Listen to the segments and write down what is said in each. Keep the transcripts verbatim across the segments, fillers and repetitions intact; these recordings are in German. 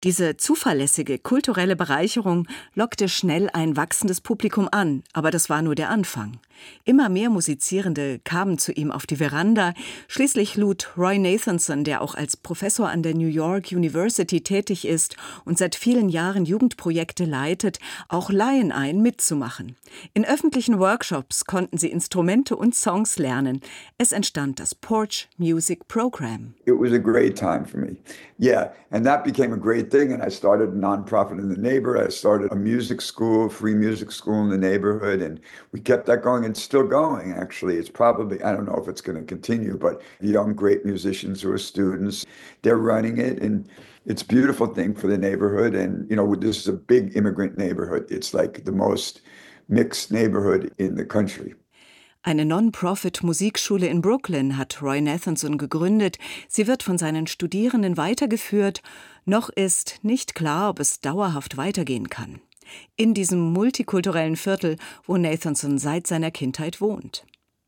Diese zuverlässige kulturelle Bereicherung lockte schnell ein wachsendes Publikum an, aber das war nur der Anfang. Immer mehr Musizierende kamen zu ihm auf die Veranda. Schließlich lud Roy Nathanson, der auch als Professor an der New York University tätig ist und seit vielen Jahren Jugendprojekte leitet, auch Laien ein, mitzumachen. In öffentlichen Workshops konnten sie Instrumente und Songs lernen. Es entstand das Porch Music Program. It was a great time for me. Yeah, and that became a great thing, and I started a nonprofit in the neighborhood. I started a music school, free music school in the neighborhood, and we kept that going and still going, actually. It's probably, I don't know if it's going to continue, but young, great musicians who are students, they're running it, and it's a beautiful thing for the neighborhood. And, you know, this is a big immigrant neighborhood. It's like the most mixed neighborhood in the country. Eine Non-Profit-Musikschule in Brooklyn hat Roy Nathanson gegründet. Sie wird von seinen Studierenden weitergeführt. Noch ist nicht klar, ob es dauerhaft weitergehen kann. In diesem multikulturellen Viertel, wo Nathanson seit seiner Kindheit wohnt.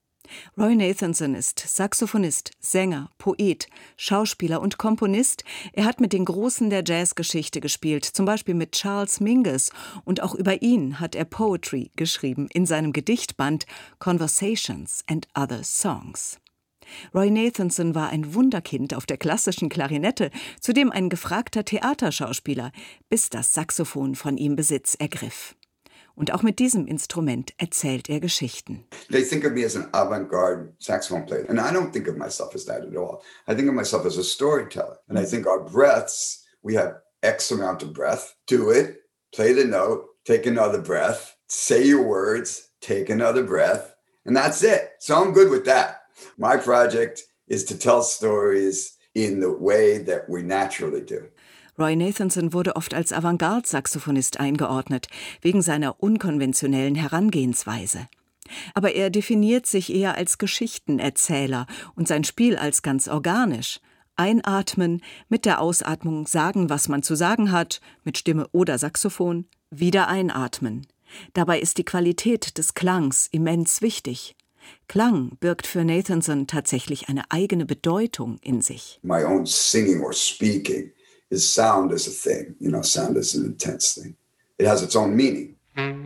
Roy Nathanson ist Saxophonist, Sänger, Poet, Schauspieler und Komponist. Er hat mit den Großen der Jazzgeschichte gespielt, zum Beispiel mit Charles Mingus. Und auch über ihn hat er Poetry geschrieben in seinem Gedichtband Conversations and Other Songs. Roy Nathanson war ein Wunderkind auf der klassischen Klarinette, zudem ein gefragter Theaterschauspieler, bis das Saxophon von ihm Besitz ergriff. Und auch mit diesem Instrument erzählt er Geschichten. They think of me as an avant-garde saxophone player, and I don't think of myself as that at all. I think of myself as a storyteller, and I think our breaths, we have X amount of breath. Do it, play the note, take another breath, say your words, take another breath, and that's it. So I'm good with that. My project is to tell stories in the way that we naturally do. Roy Nathanson wurde oft als Avantgarde-Saxophonist eingeordnet, wegen seiner unkonventionellen Herangehensweise. Aber er definiert sich eher als Geschichtenerzähler und sein Spiel als ganz organisch. Einatmen, mit der Ausatmung sagen, was man zu sagen hat, mit Stimme oder Saxophon, wieder einatmen. Dabei ist die Qualität des Klangs immens wichtig. Klang birgt für Nathanson tatsächlich eine eigene Bedeutung in sich. My own singing or speaking is sound is a thing, you know, sound is an intense thing. It has its own meaning.